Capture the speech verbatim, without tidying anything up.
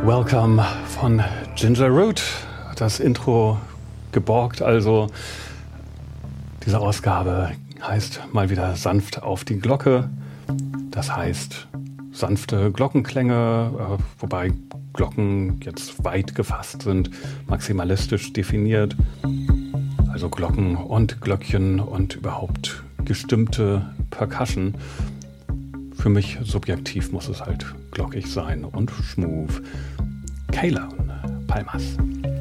Welcome von Ginger Root. Das Intro geborgt, also diese Ausgabe heißt mal wieder sanft auf die Glocke. Das heißt sanfte Glockenklänge, äh, wobei Glocken jetzt weit gefasst sind, maximalistisch definiert. Also Glocken und Glöckchen und überhaupt gestimmte Percussion. Für mich subjektiv muss es halt glockig sein und smooth. Kayla Palmas.